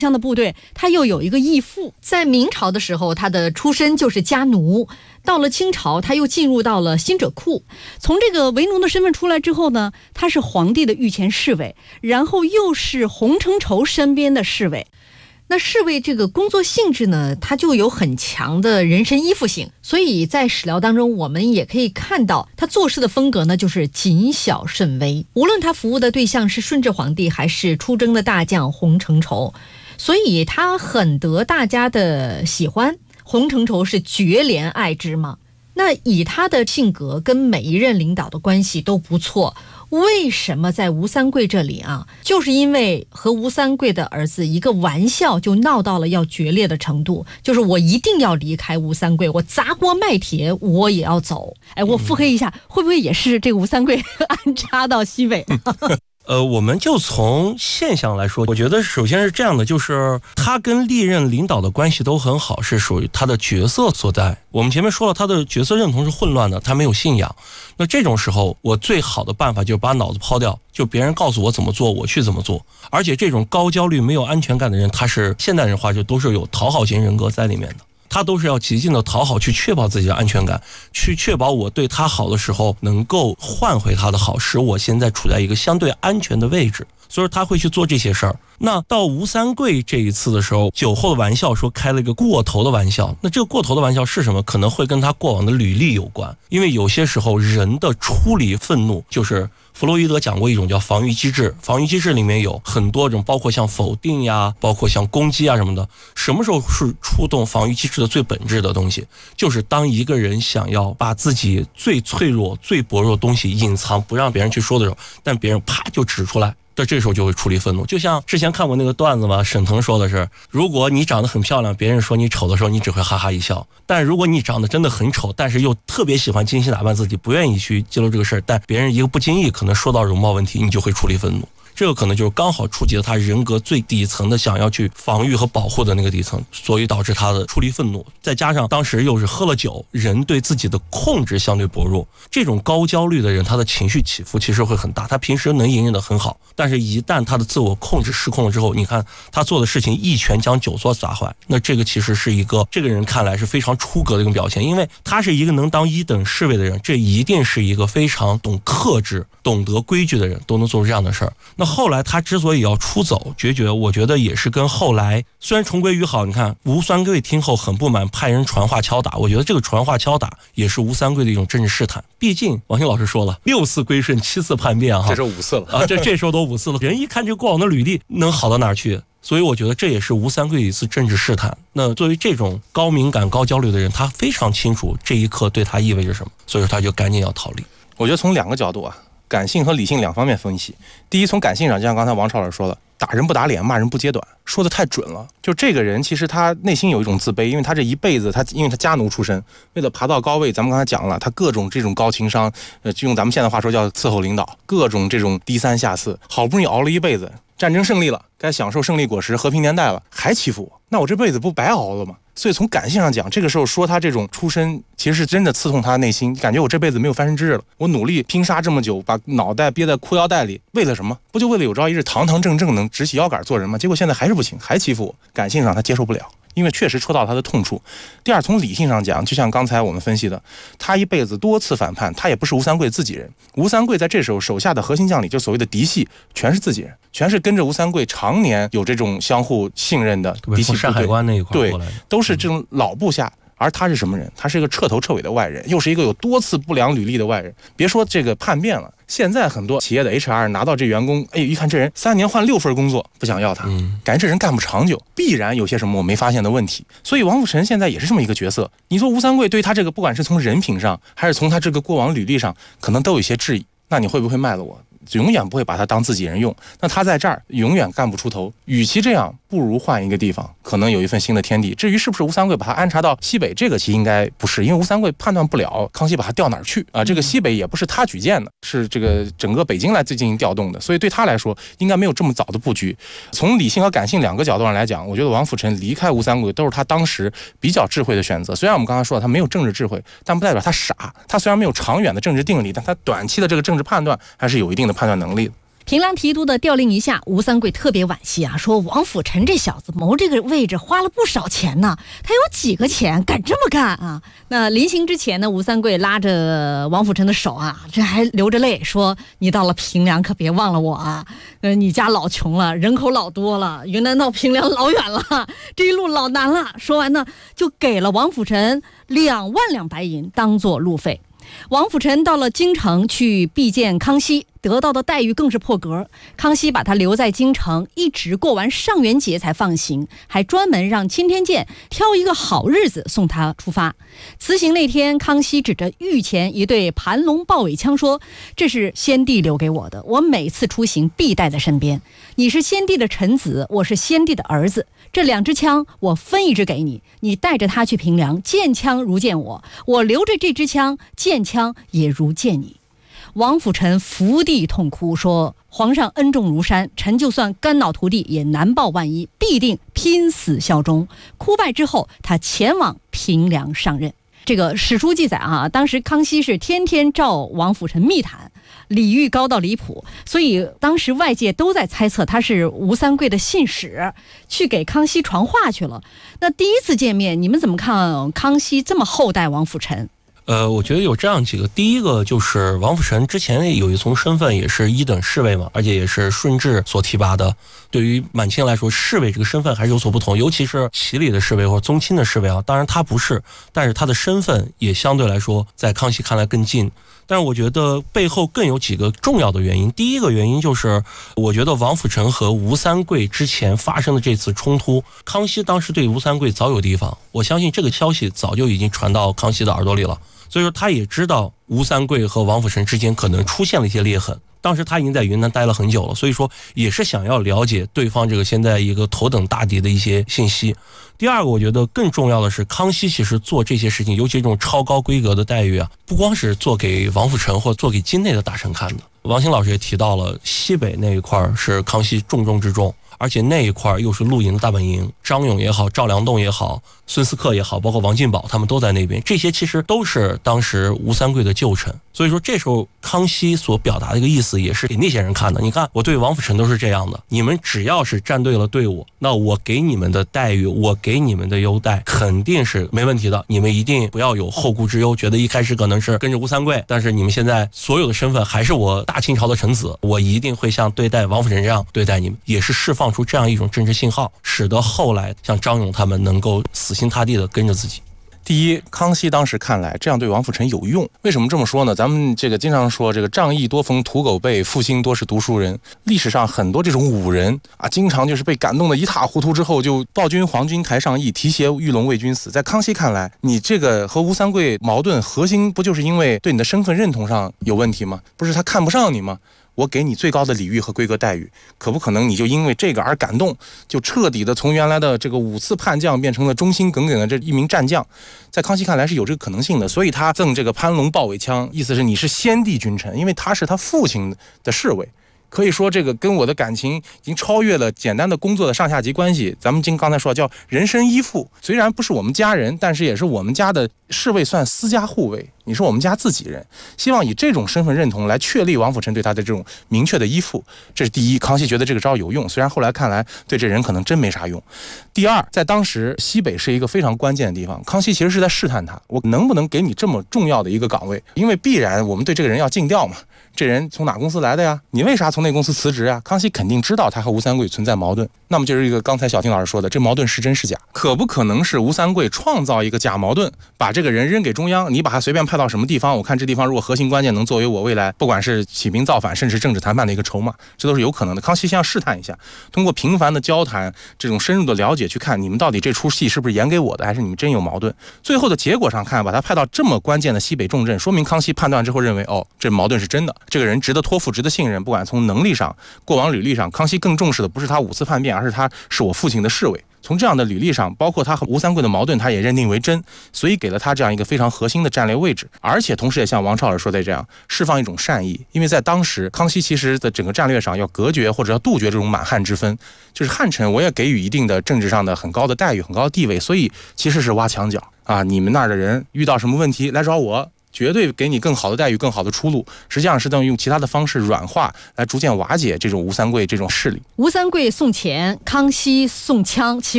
乡的部队，他又有一个义父。在明朝的时候，他的出身就是家奴，到了清朝他又进入到了新者库。从这个为奴的身份出来之后呢，他是皇帝的御前侍卫，然后又是洪承畴身边的侍卫。那侍卫这个工作性质呢，它就有很强的人身依附性，所以在史料当中我们也可以看到他做事的风格呢，就是谨小慎微。无论他服务的对象是顺治皇帝还是出征的大将洪承畴，所以他很得大家的喜欢。洪承畴是绝怜爱之嘛。那以他的性格跟每一任领导的关系都不错，为什么在吴三桂这里啊？就是因为和吴三桂的儿子一个玩笑就闹到了要决裂的程度，就是我一定要离开吴三桂，我砸锅卖铁我也要走。哎，我腹黑一下，会不会也是这个吴三桂安插到西北？ 我们就从现象来说，我觉得首先是这样的，就是他跟历任领导的关系都很好，是属于他的角色所在。我们前面说了，他的角色认同是混乱的，他没有信仰。那这种时候，我最好的办法就是把脑子抛掉，就别人告诉我怎么做，我去怎么做。而且这种高焦虑、没有安全感的人，他是现代人话就都是有讨好型人格在里面的。他都是要极尽的讨好，去确保自己的安全感，去确保我对他好的时候能够换回他的好，使我现在处在一个相对安全的位置，所以他会去做这些事儿。那到吴三桂这一次的时候，酒后的玩笑说开了一个过头的玩笑，那这个过头的玩笑是什么？可能会跟他过往的履历有关，因为有些时候人的处理愤怒，就是弗洛伊德讲过一种叫防御机制，防御机制里面有很多种，包括像否定呀，包括像攻击啊什么的。什么时候是触动防御机制的最本质的东西？就是当一个人想要把自己最脆弱、最薄弱的东西隐藏，不让别人去说的时候，但别人啪就指出来，这时候就会处理愤怒。就像之前看过那个段子嘛，沈腾说的是，如果你长得很漂亮，别人说你丑的时候，你只会哈哈一笑；但如果你长得真的很丑，但是又特别喜欢精心打扮自己，不愿意去揭露这个事儿，但别人一个不经意可能说到容貌问题，你就会处理愤怒。这个可能就是刚好触及了他人格最底层的想要去防御和保护的那个底层，所以导致他的处理愤怒。再加上当时又是喝了酒，人对自己的控制相对薄弱，这种高焦虑的人，他的情绪起伏其实会很大。他平时能隐忍得很好，但是一旦他的自我控制失控了之后，你看他做的事情一拳将酒桌砸坏，那这个其实是一个这个人看来是非常出格的一个表现，因为他是一个能当一等侍卫的人，这一定是一个非常懂克制、懂得规矩的人，都能做出这样的事儿。那后来他之所以要出走决绝，我觉得也是跟后来虽然重归于好，你看吴三桂听后很不满，派人传话敲打，我觉得这个传话敲打也是吴三桂的一种政治试探。毕竟王鑫老师说了，6次归顺7次叛变， 这时候5次了啊，这时候都5次了，人一看这个过往的履历能好到哪儿去？所以我觉得这也是吴三桂一次政治试探。那作为这种高敏感高焦虑的人，他非常清楚这一刻对他意味着什么，所以说他就赶紧要逃离。 我觉得从2个角度啊，感性和理性2方面分析。第一，从感性上，就像刚才王超老师说了，打人不打脸，骂人不揭短，说的太准了。就这个人其实他内心有一种自卑，因为他这一辈子因为他家奴出身，为了爬到高位，咱们刚才讲了，他各种这种高情商，就用咱们现在话说叫伺候领导，各种这种低三下四，好不容易熬了一辈子，战争胜利了，该享受胜利果实，和平年代了，还欺负我，那我这辈子不白熬了吗？所以从感性上讲，这个时候说他这种出身其实是真的刺痛他的内心，感觉我这辈子没有翻身之日了，我努力拼杀这么久，把脑袋憋在裤腰带里，为了什么？不就为了有朝一日堂堂正正能直起腰杆做人吗？结果现在还是不行，还欺负我，感性上他接受不了，因为确实戳到他的痛处。第二，从理性上讲，就像刚才我们分析的，他一辈子多次反叛，他也不是吴三桂自己人。吴三桂在这时候手下的核心将领，就所谓的嫡系，全是自己人，全是跟着吴三桂常年有这种相互信任的嫡系部队， 山海关那一块过来的， 对，都是这种老部下。而他是什么人？他是一个彻头彻尾的外人，又是一个有多次不良履历的外人。别说这个叛变了，现在很多企业的 HR 拿到这员工，哎，一看这人3年换6份工作，不想要他，感觉这人干不长久，必然有些什么我没发现的问题。所以王辅臣现在也是这么一个角色。你说吴三桂对他这个，不管是从人品上，还是从他这个过往履历上，可能都有一些质疑。那你会不会卖了我？永远不会把他当自己人用，那他在这儿永远干不出头。与其这样，不如换一个地方，可能有一份新的天地。至于是不是吴三桂把他安插到西北，这个其实应该不是，因为吴三桂判断不了康熙把他调哪儿去啊。这个西北也不是他举荐的，是这个整个北京来进行调动的，所以对他来说应该没有这么早的布局。从理性和感性2个角度上来讲，我觉得王辅臣离开吴三桂都是他当时比较智慧的选择。虽然我们刚才说了他没有政治智慧，但不代表他傻。他虽然没有长远的政治定力，但他短期的这个政治判断还是有一定的判断能力的。 平凉提督的调令一下，吴三桂特别惋惜啊，说王辅臣这小子谋这个位置花了不少钱呢，他有几个钱敢这么干啊？那临行之前呢，吴三桂拉着王辅臣的手啊，这还流着泪说：“你到了平凉可别忘了我啊！你家老穷了，人口老多了，云南到平凉老远了，这一路老难了。”说完呢，就给了王辅臣2万两白银当做路费。王辅臣到了京城去避见康熙，得到的待遇更是破格。康熙把他留在京城，一直过完上元节才放行，还专门让钦天监挑一个好日子送他出发。辞行那天，康熙指着御前一对盘龙豹尾枪说：“这是先帝留给我的，我每次出行必带在身边。你是先帝的臣子，我是先帝的儿子，这2支枪我分1支给你，你带着它去平凉，见枪如见我，我留着这支枪，见枪也如见你。”王辅臣伏地痛哭说：“皇上恩重如山，臣就算肝脑涂地也难报万一，必定拼死效忠。”哭败之后，他前往平凉上任。这个史书记载啊，当时康熙是天天召王辅臣密谈，礼遇高到离谱，所以当时外界都在猜测他是吴三桂的信使，去给康熙传话去了。那第一次见面，你们怎么看康熙这么厚待王辅臣？ 我觉得有这样几个，第一个就是王辅臣之前有一层身份也是1等侍卫嘛，而且也是顺治所提拔的。对于满清来说，侍卫这个身份还是有所不同，尤其是旗里的侍卫或者宗亲的侍卫啊，当然他不是，但是他的身份也相对来说在康熙看来更近。但是我觉得背后更有几个重要的原因。第一个原因就是，我觉得王辅臣和吴三桂之前发生的这次冲突，康熙当时对吴三桂早有提防，我相信这个消息早就已经传到康熙的耳朵里了。所以说他也知道吴三桂和王辅臣之间可能出现了一些裂痕，当时他已经在云南待了很久了，所以说也是想要了解对方这个现在一个头等大敌的一些信息。第二个，我觉得更重要的是，康熙其实做这些事情，尤其这种超高规格的待遇啊，不光是做给王辅臣或做给京内的大臣看的。王兴老师也提到了，西北那一块是康熙重中之重，而且那一块又是露营的大本营，张勇也好，赵良栋也好，孙思克也好，包括王进宝他们都在那边，这些其实都是当时吴三桂的旧臣。所以说这时候康熙所表达的一个意思也是给那些人看的，你看我对王辅臣都是这样的，你们只要是站对了队伍，那我给你们的待遇，我给你们的优待肯定是没问题的，你们一定不要有后顾之忧，觉得一开始可能是跟着吴三桂，但是你们现在所有的身份还是我大清朝的臣子，我一定会像对待王辅臣这样对待你们，也是释放出这样一种政治信号，使得后来像张勇他们能够死心塌地的跟着自己。 第一，康熙当时看来这样对王辅臣有用。为什么这么说呢？咱们这个经常说这个仗义多逢土狗辈，负心多是读书人。历史上很多这种武人啊，经常就是被感动的一塌糊涂之后，就暴君皇军台上意，提携玉龙为君死。在康熙看来，你这个和吴三桂矛盾核心不就是因为对你的身份认同上有问题吗？不是他看不上你吗？我给你最高的礼遇和规格待遇，可不可能你就因为这个而感动，就彻底的从原来的这个5次叛将变成了忠心耿耿的这一名战将？在康熙看来是有这个可能性的，所以他赠这个潘龙豹尾枪，意思是你是先帝君臣，因为他是他父亲的侍卫。可以说这个跟我的感情已经超越了简单的工作的上下级关系，咱们刚才说叫人身依附，虽然不是我们家人，但是也是我们家的侍卫，算私家护卫，你是我们家自己人，希望以这种身份认同来确立王辅臣对他的这种明确的依附，这是第一。康熙觉得这个招有用，虽然后来看来对这人可能真没啥用。第二，在当时西北是一个非常关键的地方，康熙其实是在试探他，我能不能给你这么重要的一个岗位，因为必然我们对这个人要尽调嘛，这人从哪公司来的呀？你为啥从那公司辞职呀？康熙肯定知道他和吴三桂存在矛盾，那么就是一个刚才小婷老师说的，这矛盾是真是假？可不可能是吴三桂创造一个假矛盾，把这个人扔给中央，你把他随便派到什么地方，我看这地方如果核心关键能作为我未来不管是起兵造反甚至政治谈判的一个筹码，这都是有可能的。康熙先要试探一下，通过频繁的交谈，这种深入的了解，去看你们到底这出戏是不是演给我的，还是你们真有矛盾。最后的结果上看，把他派到这么关键的西北重镇，说明康熙判断之后认为，这矛盾是真的，这个人值得托付，值得信任，不管从能力上过往履历上，康熙更重视的不是他5次叛变，而是他是我父亲的侍卫。从这样的履历上，包括他和吴三桂的矛盾，他也认定为真，所以给了他这样一个非常核心的战略位置，而且同时也像王超老师说的这样，释放一种善意。因为在当时，康熙其实的整个战略上要隔绝或者要杜绝这种满汉之分，就是汉臣我也给予一定的政治上的很高的待遇、很高的地位，所以其实是挖墙脚啊！你们那儿的人遇到什么问题来找我， 绝对给你更好的待遇、更好的出路，实际上是用其他的方式软化，来逐渐瓦解这种吴三桂这种势力。 吴三桂送钱，康熙送枪，其